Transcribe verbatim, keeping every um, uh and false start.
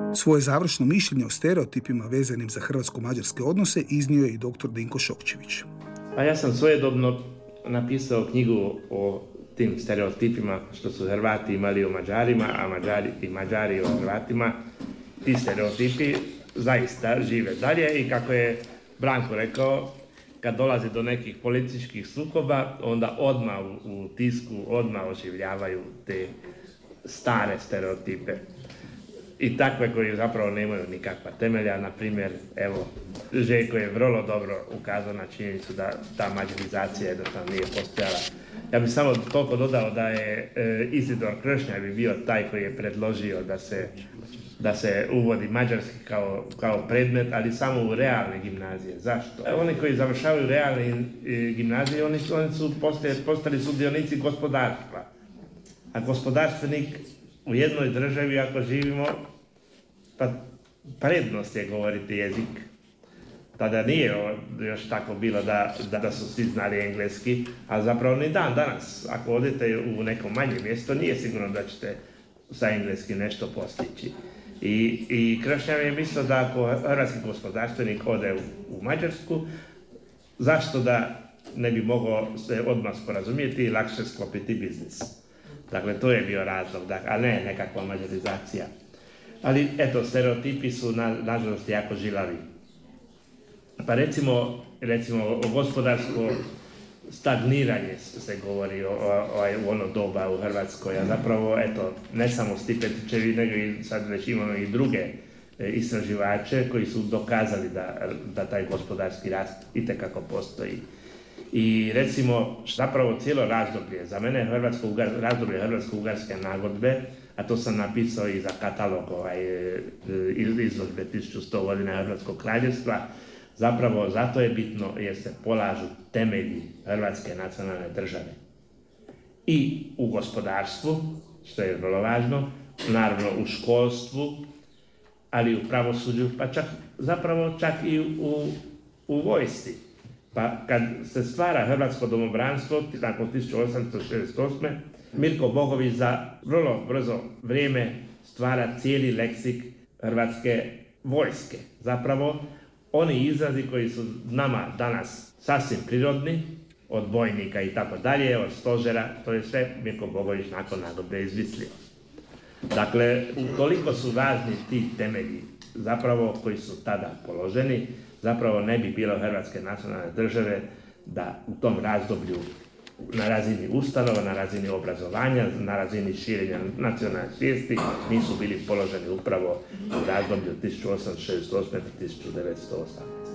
Svoje završno mišljenje o stereotipima vezanim za hrvatsko-mađarske odnose iznio je i doktor Dinko Šokčević. Pa ja sam svojedobno napisao knjigu o tim stereotipima što su Hrvati imali o Mađarima, a Mađari i Mađari o Hrvatima. Ti stereotipi zaista žive dalje i kako je Branko rekao, kad dolazi do nekih političkih sukoba, onda odmah u, u tisku odmah oživljavaju te stare stereotipe. I takve koji zapravo nemaju nikakva temelja. Na primjer, evo, Željko je vrlo dobro ukazao na činjenicu da ta mađarizacija jednostavno nije postojala. Ja bih samo toliko dodao da je e, Izidor Kršnjaj bi bio taj koji je predložio da se, da se uvodi mađarski kao, kao predmet, ali samo u realne gimnazije. Zašto? Oni koji završavaju realne e, gimnazije, oni su, oni su postali, postali sudionici gospodarstva. A gospodarstvenik u jednoj državi, ako živimo, pa prednost je govoriti jezik. Tada nije još tako bilo da, da, da su svi znali engleski, a zapravo ni dan danas. Ako odete u neko manje mjesto, nije sigurno da ćete sa engleski nešto postići. I, i Kršnjaj je mislio da ako hrvatski gospodarstvenik ode u, u Mađarsku, zašto da ne bi mogao se odmah sporazumjeti i lakše sklopiti biznis. Dakle, to je bio razlog, a ne nekakva mađarizacija. Ali, eto, stereotipi su, na, nažalost, jako žilavi. Pa recimo, recimo o gospodarsko stagniranje se govori o, o, u ono doba u Hrvatskoj, a zapravo, eto, ne samo Stipetićevi, nego i sad već imamo i druge istraživače koji su dokazali da, da taj gospodarski rast itekako postoji. I recimo, zapravo cijelo razdoblje, za mene Hrvatsko, razdoblje Hrvatsko-ugarske nagodbe, a to sam napisao i za katalog ovaj, izložbe tisuću sto godina Hrvatskog kraljevstva, zapravo zato je bitno jer se polažu temelji Hrvatske nacionalne države. I u gospodarstvu, što je vrlo važno, naravno u školstvu, ali i u pravosuđu, pa čak, zapravo čak i u, u vojsci. Pa kad se stvara hrvatsko domobranstvo, nakon tisuću osamsto šezdeset osme. Mirko Bogović za vrlo brzo vrijeme stvara cijeli leksik hrvatske vojske. Zapravo, oni izrazi koji su nama danas sasvim prirodni, od bojnika i tako dalje, od stožera, to je sve Mirko Bogović nakon nagodbe izmislio. Dakle, utoliko su važni ti temelji, zapravo koji su tada položeni, zapravo ne bi bilo Hrvatske nacionalne države da u tom razdoblju na razini ustanova, na razini obrazovanja, na razini širenja nacionalne svijesti nisu bili položeni upravo u razdoblju tisuću osamsto šezdeset osme do tisuću devetsto osamnaeste.